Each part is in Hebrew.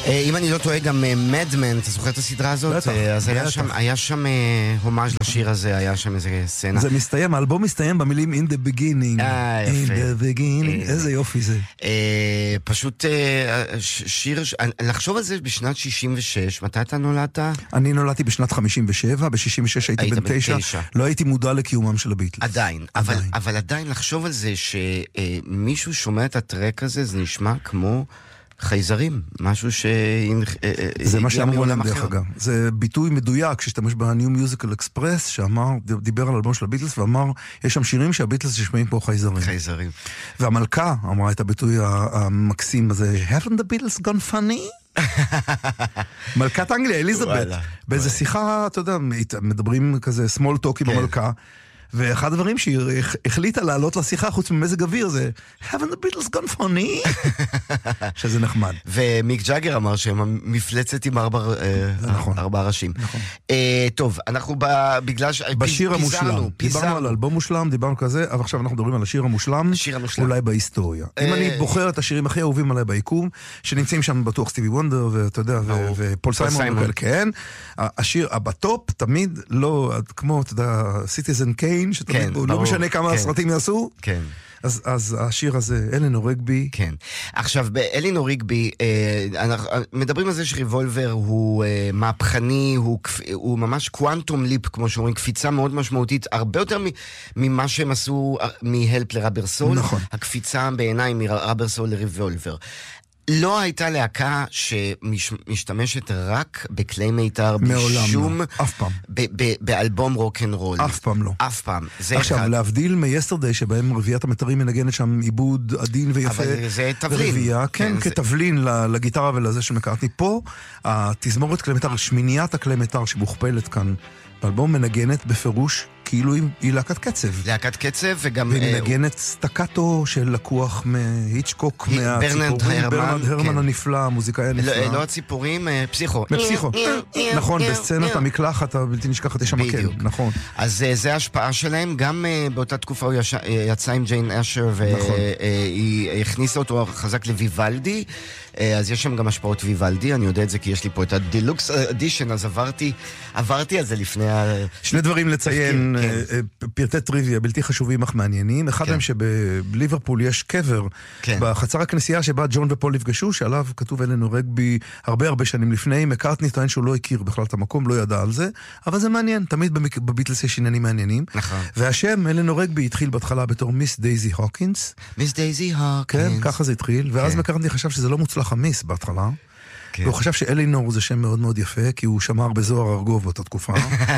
אם אני לא טועה, גם מדמן, אתה זוכר את הסדרה הזאת? בטח, אז היה שם הומאז' לשיר הזה, היה שם איזה סצנה. זה מסתיים, האלבום מסתיים במילים In the beginning. יפה. In the beginning, איזה יופי זה. פשוט שיר, לחשוב על זה בשנת 66, מתי אתה נולדת? אני נולדתי בשנת 57, ב-66 הייתי בן 9, לא הייתי מודע לקיומם של הביטלס. עדיין, אבל עדיין לחשוב על זה שמישהו שומע את הטרק הזה, זה נשמע כמו חייזרים, משהו זה מה שאמרו להם דרך אגב. זה ביטוי מדויק שהשתמש בניו מיוזיקל אקספרס, שאמר, דיבר על אלבום של הביטלס, ואמר, יש שם שירים שהביטלס ששמעים פה חייזרים. חייזרים. והמלכה אמרה את הביטוי המקסים הזה, haven't the Beatles gone funny? מלכת אנגליה, אליזבת. באיזה שיחה, אתה יודע, מדברים כזה small talk עם המלכה, ואחד הדברים שהיא החליטה לעלות לשיחה חוץ ממזג אוויר זה haven't the Beatles gone funny? שזה נחמד. ומיק ג'אגר אמר שהם המפלצת עם 4 ראשים. טוב, אנחנו בגלל בשיר המושלם. דיברנו על אלבום מושלם, דיברנו כזה, אבל עכשיו אנחנו מדברים על השיר המושלם, אולי בהיסטוריה. אם אני בוחר את השירים הכי אהובים עליי ביקום, שנמצאים שם בטוח סטיבי וונדר, ואתה יודע, ופול סיימון, כן. השיר בטופ תמיד לא, כמו, אתה יודע, סיטיזן קיין, שתמיד לא משנה כמה הסרטים יעשו. כן. אז השיר הזה, אלינור ריגבי. כן. עכשיו, באלינור ריגבי, מדברים על זה שריבולבר הוא מהפכני, הוא ממש קוואנטום ליפ, כמו שאומרים, קפיצה מאוד משמעותית, הרבה יותר ממה שהם עשו מהלפ לראבר סול. נכון. הקפיצה בעיניי מראבר סול לריבולבר. לא הייתה להקה שמשתמשת רק בכלי מיתר בשום... אף פעם. באלבום רוק'נ'רול. אף פעם לא. אף פעם. עכשיו, להבדיל מייסטרדיי, שבהם רביעת המטרים מנגנת שם עיבוד עדין ויפה. אבל זה תבלין. רביעה, כן, כתבלין לגיטרה ולזה שמקרתי פה. התזמורת כלי מיתר, שמיניית הכלי מיתר שמוכפלת כאן, באלבום מנגנת בפירוש כאילו היא להקת קצב. להקת קצב וגם... והיא מנגנת סטקטו של לקוח מהיצ'קוק, מהציפורים, ברנרד הרמן הנפלא, המוזיקאי הנפלא. לא הציפורים, פסיכו. מפסיכו. נכון, בסצנת המקלחת הבלתי נשכחת יש שם כן, נכון. אז זה ההשפעה שלהם, גם באותה תקופה הוא יצא עם ג'יין אשר, והיא הכניסה אותו חזק לויוולדי, אז יש שם גם השפעות ויוולדי, אני יודע את זה כי יש לי פה את הדילוקס אדישן, אז עברתי על זה לפני שני דברים לציין, פרטי טריוויה בלתי חשובים אך מעניינים. אחד מהם שבליברפול יש קבר בחצר הכנסייה שבה ג'ון ופול נפגשו, שעליו כתוב אלינור ריגבי הרבה שנים לפני. מקארטני טוען שהוא לא הכיר בכלל את המקום, לא ידע על זה, אבל זה מעניין, תמיד בביטלס יש עניינים מעניינים. והשם אלינור ריגבי התחיל בהתחלה בתור מיס דייזי הוקינס. מיס דייזי הוקינס. כן, ככה זה התחיל, ואז מקארטני חשב שזה לא מוצלח המיס בהתחלה. והוא חשב שאלינור זה שם מאוד מאוד יפה, כי הוא שמר בזוהר ארגוב באותה תקופה.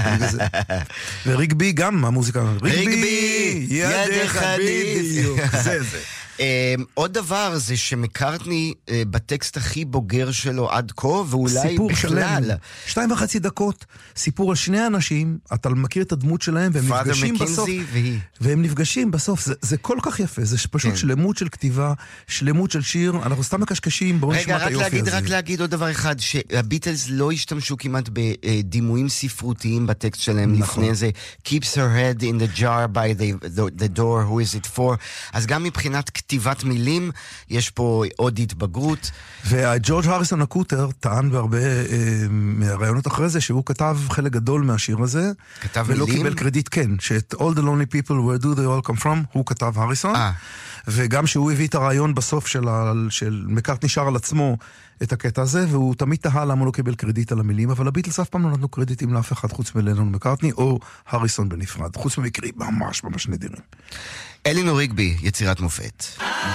וריגבי גם, המוזיקה. ריגבי, ידך בדיוק. זה. עוד דבר זה שמקארטני בטקסט הכי בוגר שלו עד כה, ואולי בכלל 2.5 דקות, סיפור על שני אנשים, אתה מכיר את הדמות שלהם, והם נפגשים בסוף, והם נפגשים בסוף, זה כל כך יפה, זה פשוט שלמות של כתיבה, שלמות של שיר, אנחנו סתם מקשקשים, בואו נשמע את היופי הזה. רק להגיד עוד דבר אחד, שהביטלס לא השתמשו כמעט בדימויים ספרותיים בטקסט שלהם לפני זה, keeps her head in the jar by the door, who is it for, אז גם מבחינת כתיבת מילים, יש פה עוד התבגרות. וג'ורג' הריסון הקוטר טען בהרבה מהרעיונות אחרי זה, שהוא כתב חלק גדול מהשיר הזה, כתב ולא מילים? קיבל קרדיט כן, שאת All the Lonely People Where Do They All Come From, הוא כתב הריסון, וגם שהוא הביא את הרעיון בסוף של מקארטני שר על עצמו את הקטע הזה, והוא תמיד תהה למה לא קיבל קרדיט על המילים, אבל הביטלס אף פעם לא נתנו קרדיטים לאף אחד חוץ מלנון מקארטני, או הריסון בנפרד, חוץ ממקרים ממש נדירים. אלינור ריגבי, יצירת מופת.